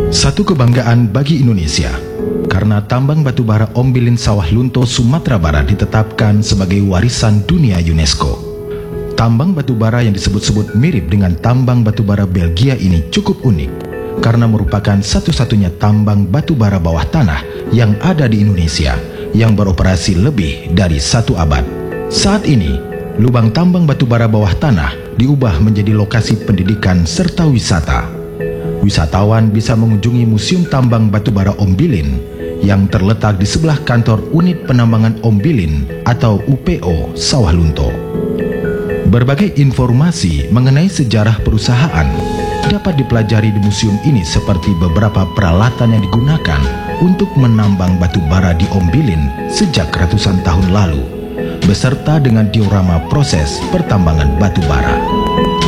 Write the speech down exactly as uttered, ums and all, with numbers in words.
Satu kebanggaan bagi Indonesia, karena tambang batubara Ombilin Sawah Lunto, Sumatera Barat ditetapkan sebagai warisan dunia UNESCO. Tambang batubara yang disebut-sebut mirip dengan tambang batubara Belgia ini cukup unik, karena merupakan satu-satunya tambang batubara bawah tanah yang ada di Indonesia, yang beroperasi lebih dari satu abad. Saat ini, lubang tambang batubara bawah tanah diubah menjadi lokasi pendidikan serta wisata. Wisatawan bisa mengunjungi Museum Tambang Batubara Ombilin yang terletak di sebelah kantor Unit Penambangan Ombilin atau U P O Sawah Lunto. Berbagai informasi mengenai sejarah perusahaan dapat dipelajari di museum ini, seperti beberapa peralatan yang digunakan untuk menambang batu bara di Ombilin sejak ratusan tahun lalu, beserta dengan diorama proses pertambangan batu bara.